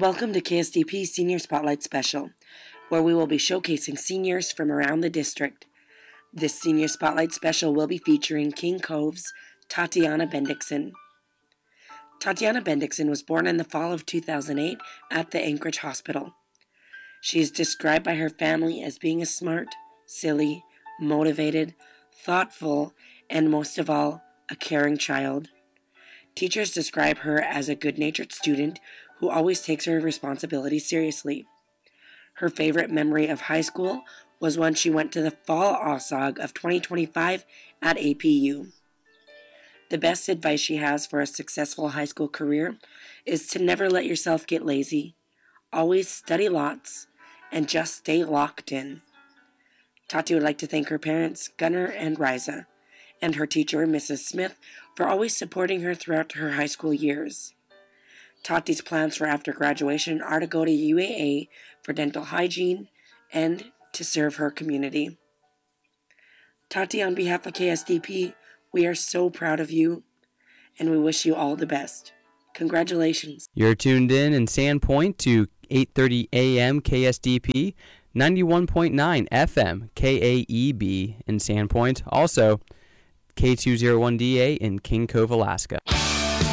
Welcome to KSDP Senior Spotlight Special, where we will be showcasing seniors from around the district. This Senior Spotlight Special will be featuring King Cove's Tatiana Bendixson. Tatiana Bendixson was born in the fall of 2008 at the Anchorage Hospital. She is described by her family as being a smart, silly, motivated, thoughtful, and most of all, a caring child. Teachers describe her as a good-natured student who always takes her responsibilities seriously. Her favorite memory of high school was when she went to the Fall OSOG of 2025 at APU. The best advice she has for a successful high school career is to never let yourself get lazy, always study lots, and just stay locked in. Tati would like to thank her parents, Gunnar and Riza, and her teacher, Mrs. Smith, for always supporting her throughout her high school years. Tati's plans for after graduation are to go to UAA for dental hygiene and to serve her community. Tati, on behalf of KSDP, we are so proud of you, and we wish you all the best. Congratulations. You're tuned in Sandpoint to 8:30 a.m. KSDP, 91.9 FM KAEB in Sandpoint, also K201DA in King Cove, Alaska.